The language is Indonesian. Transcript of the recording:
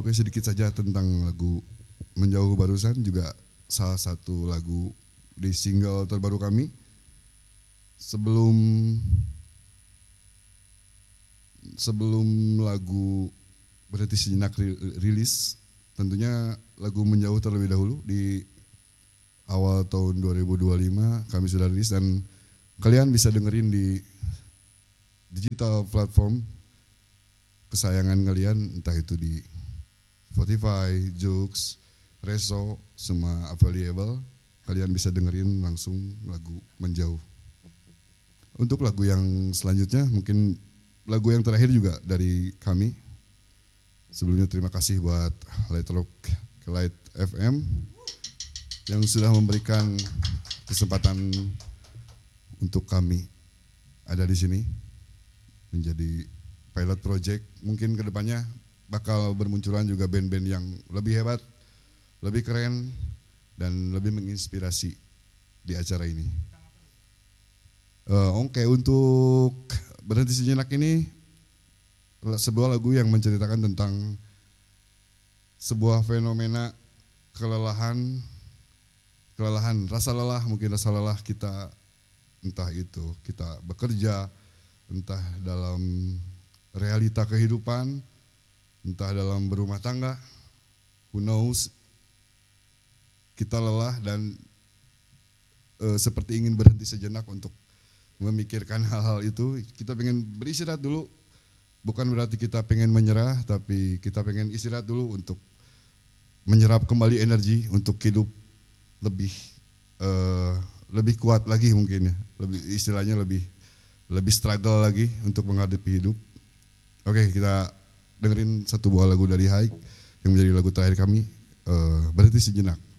Oke, sedikit saja tentang lagu Menjauh barusan, juga salah satu lagu di single terbaru kami. Sebelum sebelum lagu Berhenti Sejenak rilis, tentunya lagu Menjauh terlebih dahulu di awal tahun 2025 kami sudah rilis, dan kalian bisa dengerin di digital platform kesayangan kalian, entah itu di Spotify, Joox, Reso, semua available. Kalian bisa dengerin langsung lagu Menjauh. Untuk lagu yang selanjutnya, mungkin lagu yang terakhir juga dari kami. Sebelumnya terima kasih buat Light Rock Light FM yang sudah memberikan kesempatan untuk kami ada di sini menjadi pilot project. Mungkin kedepannya bakal bermunculan juga band-band yang lebih hebat, lebih keren, dan lebih menginspirasi di acara ini. Oke, untuk Berhenti Sejenak ini sebuah lagu yang menceritakan tentang sebuah fenomena kelelahan, rasa lelah, mungkin rasa lelah kita, entah itu kita bekerja, entah dalam realita kehidupan, entah dalam berumah tangga, who knows, kita lelah dan seperti ingin berhenti sejenak untuk memikirkan hal-hal itu. Kita pengen beristirahat dulu, bukan berarti kita pengen menyerah, tapi kita pengen istirahat dulu untuk menyerap kembali energi untuk hidup lebih kuat lagi, mungkin ya, lebih istilahnya lebih struggle lagi untuk menghadapi hidup. Oke, kita dengerin satu buah lagu dari Haik yang menjadi lagu terakhir kami, Berhenti Sejenak.